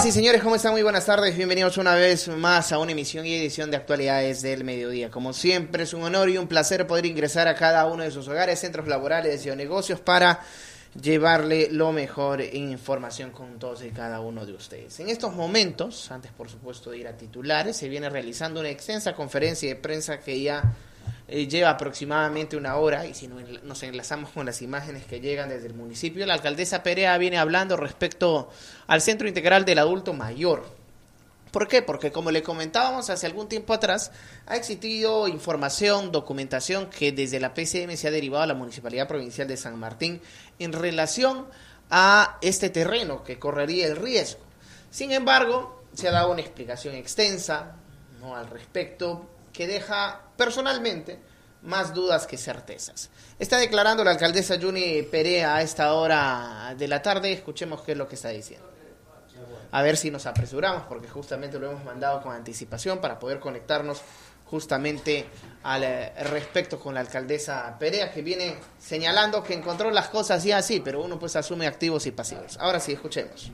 y señores, ¿cómo están? Muy buenas tardes, bienvenidos una vez más a una emisión y edición de Actualidades del Mediodía. Como siempre, es un honor y un placer poder ingresar a cada uno de sus hogares, centros laborales y negocios para llevarle lo mejor en información con todos y cada uno de ustedes. En estos momentos, antes por supuesto de ir a titulares, se viene realizando una extensa conferencia de prensa que ya lleva aproximadamente una hora, y si nos enlazamos con las imágenes que llegan desde el municipio, la alcaldesa Perea viene hablando respecto al Centro Integral del Adulto Mayor. ¿Por qué? Porque como le comentábamos hace algún tiempo atrás, ha existido información, documentación que desde la PCM se ha derivado a la Municipalidad Provincial de San Martín en relación a este terreno que correría el riesgo. Sin embargo, se ha dado una explicación extensa, ¿no?, al respecto, que deja personalmente más dudas que certezas. Está declarando la alcaldesa Yuni Perea a esta hora de la tarde. Escuchemos qué es lo que está diciendo. A ver si nos apresuramos, porque justamente lo hemos mandado con anticipación para poder conectarnos justamente al respecto con la alcaldesa Perea, que viene señalando que encontró las cosas ya así, pero uno pues asume activos y pasivos. Ahora sí, escuchemos.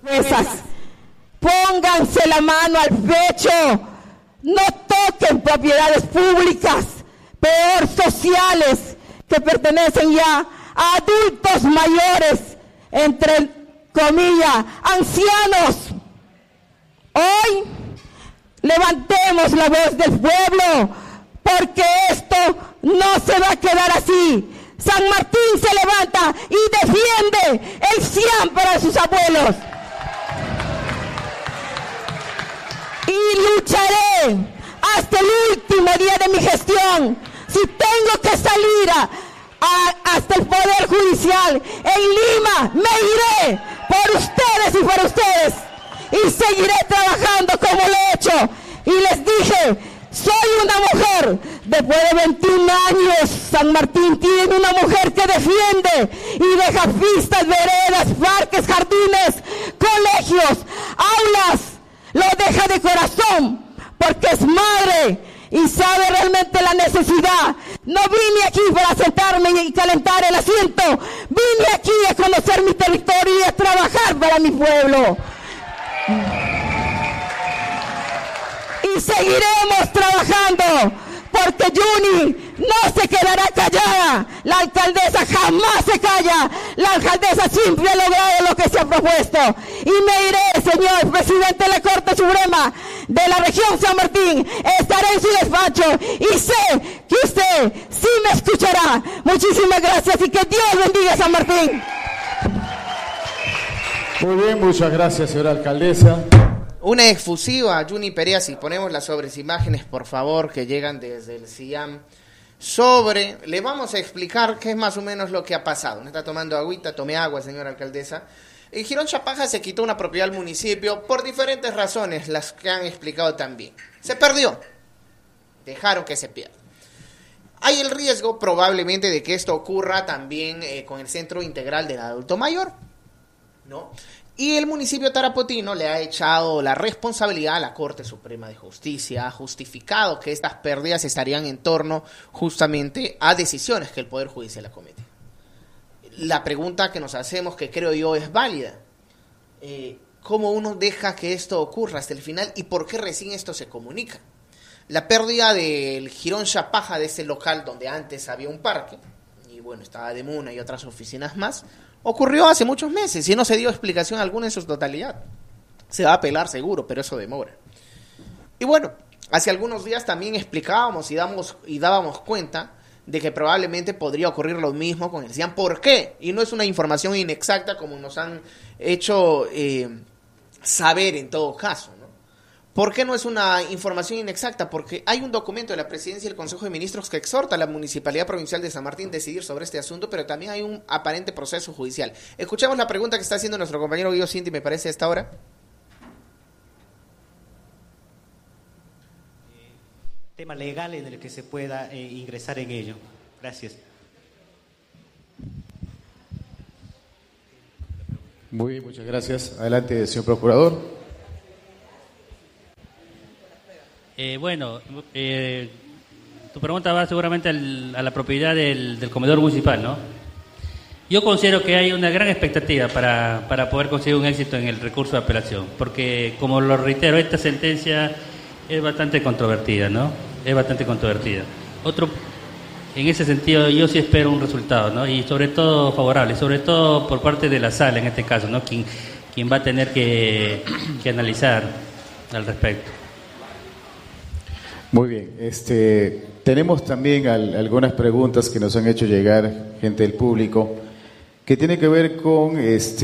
Pónganse la mano al pecho. No toquen propiedades públicas, peor sociales, que pertenecen ya a adultos mayores, entre comillas, ancianos. Hoy levantemos la voz del pueblo, porque esto no se va a quedar así. San Martín se levanta y defiende el CIAM para sus abuelos. Y lucharé hasta el último día de mi gestión. Si tengo que salir hasta el Poder Judicial en Lima, me iré por ustedes y por ustedes. Y seguiré trabajando como lo he hecho. Y les dije, soy una mujer. Después de 21 años, San Martín tiene una mujer que defiende y deja pistas, veredas, parques, jardines, colegios, aulas. Lo deja de corazón, porque es madre y sabe realmente la necesidad. No vine aquí para sentarme y calentar el asiento. Vine aquí a conocer mi territorio y a trabajar para mi pueblo. Y seguiremos trabajando, porque Yuni no se quedará callada. La alcaldesa jamás se calla. La alcaldesa siempre ha logrado lo que se ha propuesto. Y me iré, señor presidente de la Corte Suprema de la región San Martín. Estaré en su despacho y sé que usted sí me escuchará. Muchísimas gracias y que Dios bendiga a San Martín. Muy bien, muchas gracias, señora alcaldesa. Una efusiva a Yuni Perea, si ponemos las imágenes, por favor, que llegan desde el CIAM. Le vamos a explicar qué es más o menos lo que ha pasado. ¿No está tomando agüita? Tome agua, señora alcaldesa. El Girón Chapaja se quitó una propiedad al municipio por diferentes razones, las que han explicado también. Se perdió. Dejaron que se pierda. Hay el riesgo probablemente de que esto ocurra también con el Centro Integral del Adulto Mayor, ¿no? Y el municipio tarapotino le ha echado la responsabilidad a la Corte Suprema de Justicia, ha justificado que estas pérdidas estarían en torno justamente a decisiones que el Poder Judicial acomete. La pregunta que nos hacemos, que creo yo es válida, ¿cómo uno deja que esto ocurra hasta el final y por qué recién esto se comunica? La pérdida del Girón Chapaja, de ese local donde antes había un parque, y bueno, estaba de Muna y otras oficinas más, ocurrió hace muchos meses y no se dio explicación alguna en su totalidad. Se va a apelar seguro, pero eso demora. Y bueno, hace algunos días también explicábamos y dábamos cuenta de que probablemente podría ocurrir lo mismo con el CIAM. ¿Por qué? Y no es una información inexacta como nos han hecho saber en todo caso, ¿no? ¿Por qué no es una información inexacta? Porque hay un documento de la Presidencia y el Consejo de Ministros que exhorta a la Municipalidad Provincial de San Martín a decidir sobre este asunto, pero también hay un aparente proceso judicial. Escuchemos la pregunta que está haciendo nuestro compañero Guido Cinti, me parece, a esta hora. Tema legal en el que se pueda ingresar en ello. Gracias. Muy bien, muchas gracias. Adelante, señor procurador. Tu pregunta va seguramente a la propiedad del comedor municipal, ¿no? Yo considero que hay una gran expectativa para poder conseguir un éxito en el recurso de apelación, porque, como lo reitero, esta sentencia es bastante controvertida, ¿no? Es bastante controvertida. En ese sentido, yo sí espero un resultado, ¿no? Y sobre todo favorable, sobre todo por parte de la sala, en este caso, ¿no? Quien va a tener que analizar al respecto. Muy bien. Tenemos también algunas preguntas que nos han hecho llegar gente del público, que tiene que ver con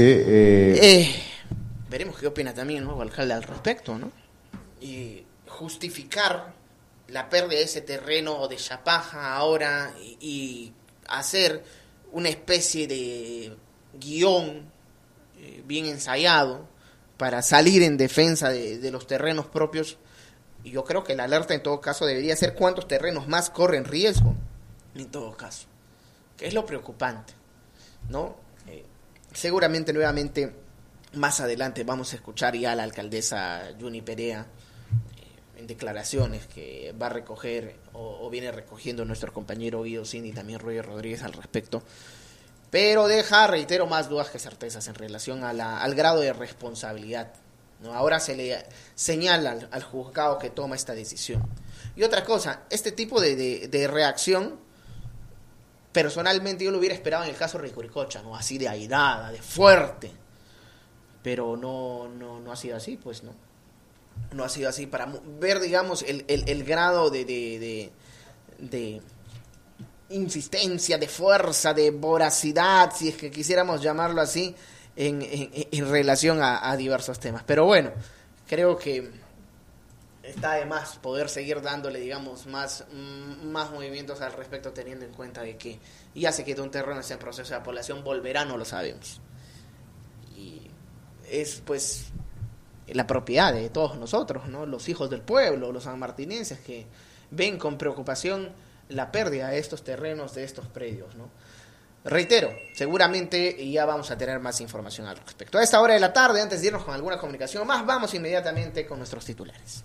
veremos qué opina también el nuevo alcalde al respecto, ¿no? Y justificar la pérdida de ese terreno de Chapaja ahora y hacer una especie de guión bien ensayado para salir en defensa de los terrenos propios. Y yo creo que la alerta en todo caso debería ser cuántos terrenos más corren riesgo, en todo caso, que es lo preocupante, ¿no? Seguramente nuevamente más adelante vamos a escuchar ya a la alcaldesa Juni Perea en declaraciones que va a recoger o viene recogiendo nuestro compañero Guido Cindy y también Roger Rodríguez al respecto, pero deja, reitero, más dudas que certezas en relación al grado de responsabilidad, ¿no? Ahora se le señala al juzgado que toma esta decisión. Y otra cosa, este tipo de reacción, personalmente yo lo hubiera esperado en el caso de Ricocha, ¿no? Así de airada, de fuerte, pero no ha sido así, pues no ha sido así, para ver, digamos, el grado de insistencia, de fuerza, de voracidad, si es que quisiéramos llamarlo así, en relación a diversos temas. Pero bueno, creo que está de más poder seguir dándole, digamos, más movimientos al respecto, teniendo en cuenta de que ya se quedó un terreno en proceso de apelación, volverá, no lo sabemos. Y es, pues, la propiedad de todos nosotros, ¿no? Los hijos del pueblo, los sanmartinenses, que ven con preocupación la pérdida de estos terrenos, de estos predios, ¿no? Reitero, seguramente ya vamos a tener más información al respecto. A esta hora de la tarde, antes de irnos con alguna comunicación más, vamos inmediatamente con nuestros titulares.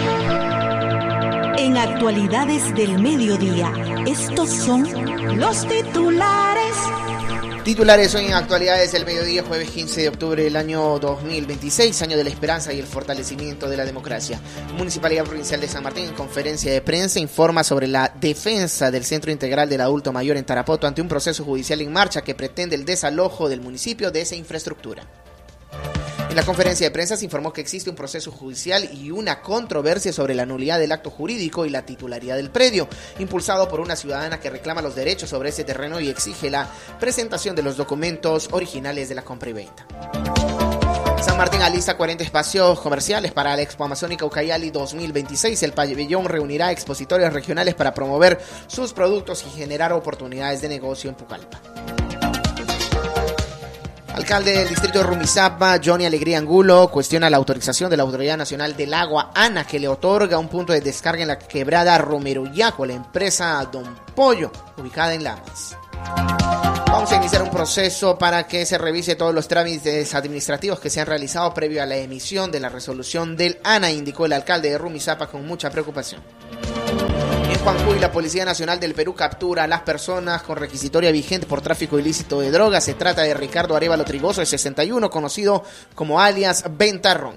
En Actualidades del Mediodía, estos son los titulares. Titulares hoy en Actualidades del Mediodía, jueves 15 de octubre del año 2026, año de la esperanza y el fortalecimiento de la democracia. Municipalidad Provincial de San Martín, en conferencia de prensa, informa sobre la defensa del Centro Integral del Adulto Mayor en Tarapoto ante un proceso judicial en marcha que pretende el desalojo del municipio de esa infraestructura. En la conferencia de prensa se informó que existe un proceso judicial y una controversia sobre la nulidad del acto jurídico y la titularidad del predio, impulsado por una ciudadana que reclama los derechos sobre ese terreno y exige la presentación de los documentos originales de la compra y venta. San Martín alista 40 espacios comerciales para la Expo Amazónica Ucayali 2026. El pabellón reunirá expositores regionales para promover sus productos y generar oportunidades de negocio en Pucallpa. Alcalde del distrito de Rumizápa, Johnny Alegría Angulo, cuestiona la autorización de la Autoridad Nacional del Agua, ANA, que le otorga un punto de descarga en la quebrada Romeroyaco, la empresa Don Pollo, ubicada en Lamas. Vamos a iniciar un proceso para que se revise todos los trámites administrativos que se han realizado previo a la emisión de la resolución del ANA, indicó el alcalde de Rumizápa con mucha preocupación. En Juancuy, la Policía Nacional del Perú captura a las personas con requisitoria vigente por tráfico ilícito de drogas. Se trata de Ricardo Arévalo Trigoso, de 61, conocido como alias Ventarrón.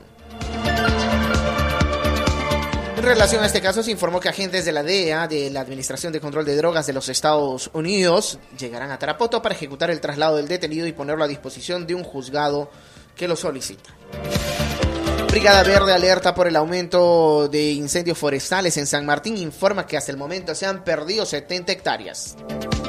En relación a este caso, se informó que agentes de la DEA, de la Administración de Control de Drogas de los Estados Unidos, llegarán a Tarapoto para ejecutar el traslado del detenido y ponerlo a disposición de un juzgado que lo solicita. Brigada Verde alerta por el aumento de incendios forestales en San Martín. Informa que hasta el momento se han perdido 70 hectáreas.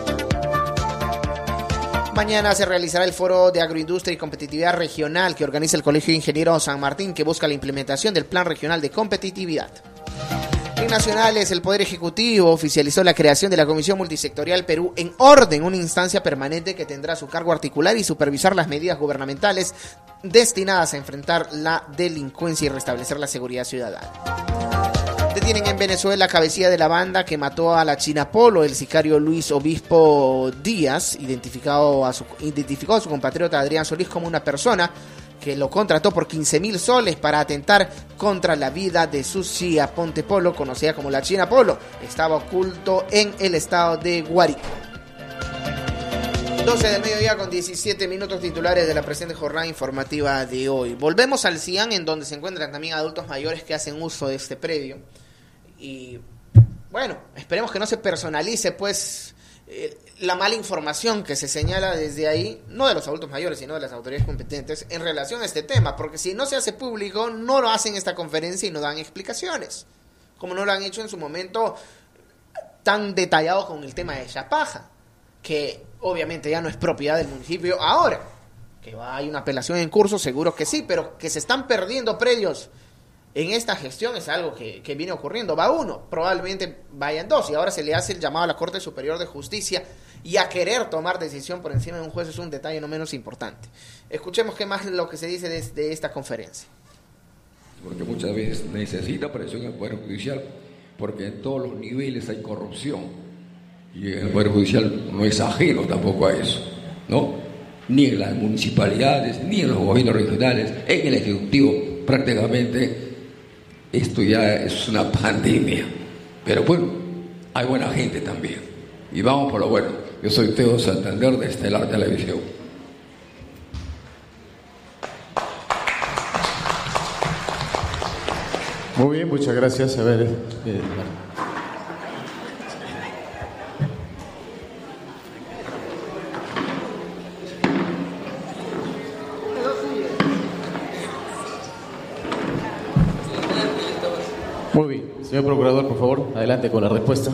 Mañana se realizará el Foro de Agroindustria y Competitividad Regional que organiza el Colegio de Ingenieros San Martín, que busca la implementación del Plan Regional de Competitividad. En nacionales, el Poder Ejecutivo oficializó la creación de la Comisión Multisectorial Perú en Orden, una instancia permanente que tendrá a su cargo articular y supervisar las medidas gubernamentales destinadas a enfrentar la delincuencia y restablecer la seguridad ciudadana. Detienen en Venezuela cabecilla de la banda que mató a la China Polo. El sicario Luis Obispo Díaz identificó a su compatriota Adrián Solís como una persona que lo contrató por 15.000 soles para atentar contra la vida de Sucia Ponte Polo, conocida como la China Polo. Estaba oculto en el estado de Guárico. 12 del mediodía con 17 minutos, titulares de la presente jornada informativa de hoy. Volvemos al CIAN, en donde se encuentran también adultos mayores que hacen uso de este predio. Y bueno, esperemos que no se personalice pues la mala información que se señala desde ahí, no de los adultos mayores, sino de las autoridades competentes en relación a este tema, porque si no se hace público, no lo hacen esta conferencia y no dan explicaciones, como no lo han hecho en su momento tan detallado con el tema de Chapaja, que obviamente ya no es propiedad del municipio ahora. Que hay una apelación en curso, seguro que sí, pero que se están perdiendo predios en esta gestión es algo que viene ocurriendo. Va uno, probablemente vayan dos, y ahora se le hace el llamado a la Corte Superior de Justicia, y a querer tomar decisión por encima de un juez es un detalle no menos importante. Escuchemos qué más es lo que se dice de esta conferencia. Porque muchas veces necesita presión en el Poder Judicial, porque en todos los niveles hay corrupción. Y el Poder Judicial no es ajeno tampoco a eso, ¿no? Ni en las municipalidades, ni en los gobiernos regionales, en el Ejecutivo, prácticamente esto ya es una pandemia. Pero bueno, hay buena gente también. Y vamos por lo bueno. Yo soy Teo Santander de Estelar Televisión. Muy bien, muchas gracias. A ver, muy bien, señor procurador, por favor, adelante con la respuesta.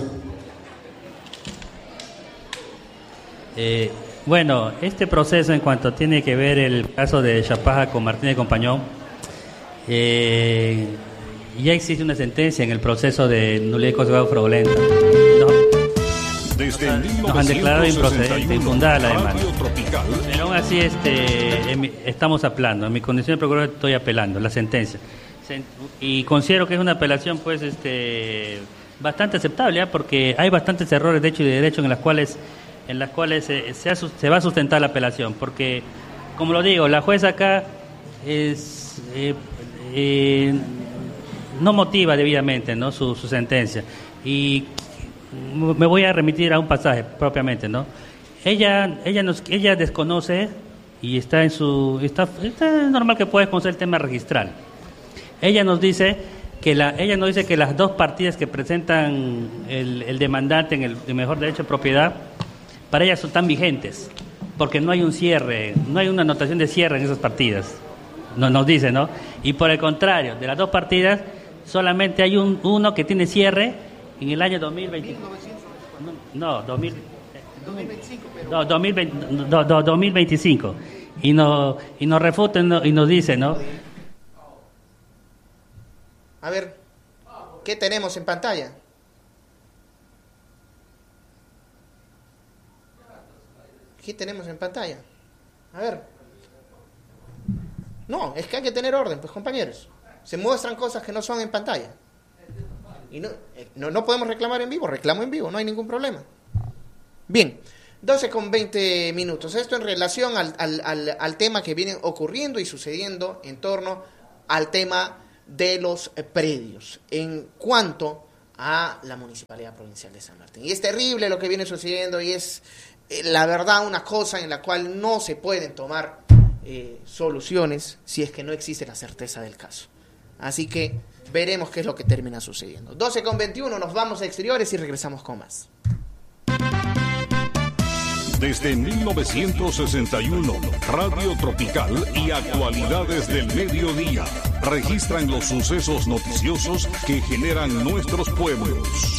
Bueno, este proceso en cuanto tiene que ver el caso de Chapaja con Martínez Compañón, ya existe una sentencia en el proceso de nulidad constitucional fraudulenta. Nos han declarado improcedente, infundada la demanda. Pero aún así estamos apelando. En mi condición de procurador estoy apelando la sentencia. Y considero que es una apelación pues bastante aceptable, ¿eh? Porque hay bastantes errores de hecho y de derecho en las cuales se va a sustentar la apelación, porque como lo digo, la jueza acá no motiva debidamente, ¿no? su sentencia, y me voy a remitir a un pasaje propiamente, ¿no? Ella desconoce y está es normal que pueda conocer el tema registral. Ella nos dice que las dos partidas que presentan el demandante en el mejor derecho de propiedad, para ellas están vigentes, porque no hay un cierre, no hay una anotación de cierre en esas partidas. Nos dice, ¿no? Y por el contrario, de las dos partidas, solamente hay uno que tiene cierre en el año 2025. No, 2025. Y nos refutan y nos dicen, ¿no? A ver, ¿qué tenemos en pantalla? ¿Qué tenemos en pantalla? A ver. No, es que hay que tener orden, pues compañeros. Se muestran cosas que no son en pantalla. Y no podemos reclamar en vivo, reclamo en vivo, no hay ningún problema. Bien, 12:20 minutos. Esto en relación al tema que viene ocurriendo y sucediendo en torno al tema de los predios en cuanto a la Municipalidad Provincial de San Martín. Y es terrible lo que viene sucediendo y es la verdad una cosa en la cual no se pueden tomar soluciones si es que no existe la certeza del caso. Así que veremos qué es lo que termina sucediendo. 12:21, nos vamos a exteriores y regresamos con más. Desde 1961, Radio Tropical y Actualidades del Mediodía registran los sucesos noticiosos que generan nuestros pueblos.